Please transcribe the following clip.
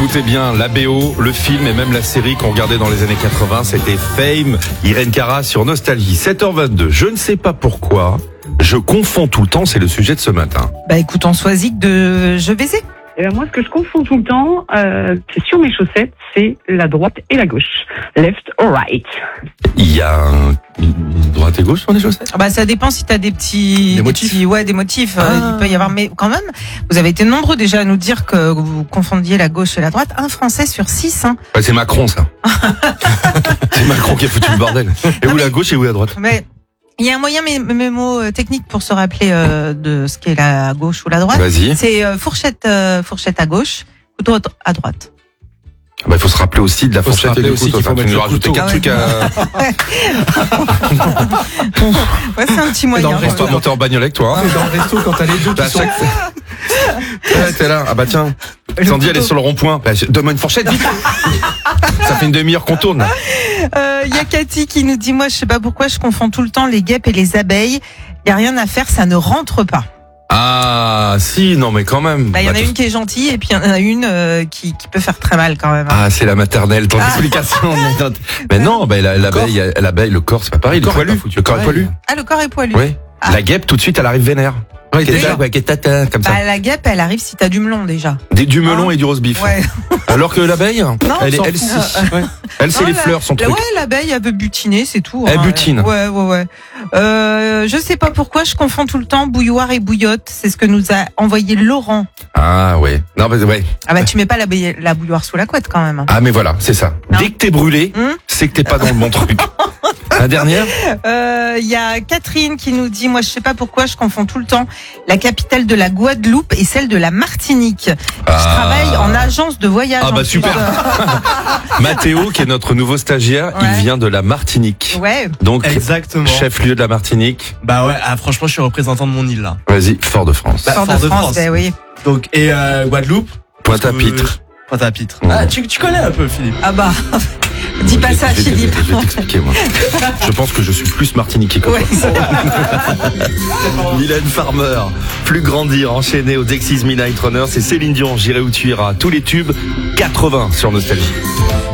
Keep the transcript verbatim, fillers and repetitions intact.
Tout est bien, la B O, le film et même la série qu'on regardait dans les années quatre-vingts, c'était Fame, Irène Cara sur Nostalgie. sept heures vingt-deux, je ne sais pas pourquoi, je confonds tout le temps, c'est le sujet de ce matin. Bah écoute, on choisit de Je baiser. Eh ben moi, ce que je confonds tout le temps, euh, c'est sur mes chaussettes, c'est la droite et la gauche. Left or right. Il y a un... une droite et gauche sur les chaussettes? Ah bah ça dépend si t'as des petits, Des motifs. petits, ouais, des motifs. Ah. euh, il peut y avoir, mais quand même, vous avez été nombreux déjà à nous dire que vous confondiez la gauche et la droite. Un Français sur six, hein. Ouais, c'est Macron ça. C'est Macron qui a foutu le bordel. Et Non, où mais- la gauche et où la droite? Mais il y a un moyen mé- mémo euh, technique pour se rappeler euh, de ce qu'est la gauche ou la droite. Vas-y. C'est euh, fourchette, euh, fourchette à gauche, couteau à droite. Bah, il faut se rappeler aussi de la Faut se fourchette et rappeler du aussi couteau. qu'il faut Enfin, tu mettre nous le rajouter couteau. quatre Ah trucs à... Ouais, c'est un petit moyen. Dans le Reste pas monter en bagnole avec toi. Hein. Dans le resto, quand t'as les deux Bah, qui sont... chaque... Ouais, t'es là. Ah bah tiens. Sandy, elle est sur le rond-point. Bah, je- donne-moi une fourchette, vite. Ça fait une demi-heure qu'on tourne, là. Euh, y a Cathy qui nous dit, moi, je sais pas pourquoi je confonds tout le temps les guêpes et les abeilles. Y a rien à faire, ça ne rentre pas. Ah, si, non, mais quand même. Bah, y en Bah, a tu- une qui est gentille et puis y en a une euh, qui, qui peut faire très mal quand même. hein. Ah, c'est la maternelle, ton Ah. explication. Mais non, bah, la- l'abeille, elle- l'abeille, le corps, c'est pas pareil. Le Il est corps est poilu. pas foutu Le corps est pareil. poilu. Ah, le corps est poilu. Oui. Ah. La guêpe, tout de suite, elle arrive vénère. Ouais, Qu'est-ce déjà. que- ouais, qu'est-ce que t'as, comme ça. Bah, la guêpe, elle arrive si t'as du melon déjà. Des- Du melon Ah. et du roast beef. Ouais. Alors que l'abeille, elle, est- s'en elle, fout. si. Ouais. Elle, c'est Non, les la- fleurs, son la- truc. Ouais, l'abeille, elle veut butiner, c'est tout. Elle hein. butine. Ouais, ouais, ouais. Euh, je sais pas pourquoi je confonds tout le temps bouilloire et bouillotte. C'est ce que nous a envoyé Laurent. Ah, ouais. Non, mais ouais. Ah bah, tu mets pas la, bouille- la bouilloire sous la couette quand même. Ah, mais voilà, c'est ça. Non. Dès que t'es brûlé, Hum c'est que t'es pas dans le bon truc. La dernière? Euh, il y a Catherine qui nous dit, moi je sais pas pourquoi je confonds tout le temps la capitale de la Guadeloupe et celle de la Martinique. Ah. Je travaille en agence de voyage. Ah en bah plus. super. Mathéo, qui est notre nouveau stagiaire, il Ouais. vient de la Martinique. Ouais. Donc, Exactement. chef-lieu de la Martinique. Bah ouais, ah, franchement, je suis représentant de mon île là. Vas-y, Fort-de-France. Bah, Fort de Fort-de-France. France, ben oui. Donc et euh, Guadeloupe. Pointe-à-Pitre. Pointe-à-Pitre. Mmh. Ah, tu, tu connais un peu, Philippe. Ah bah, dis pas Je- ça, je vais- Philippe. Je vais t'expliquer, moi. Je pense que je suis plus martiniquais que toi. Ouais. Mylène Farmer, plus grandir, enchaîné au Dexys Midnight Runner, c'est Céline Dion, J'irai où tu iras, tous les tubes, quatre-vingts sur Nostalgie.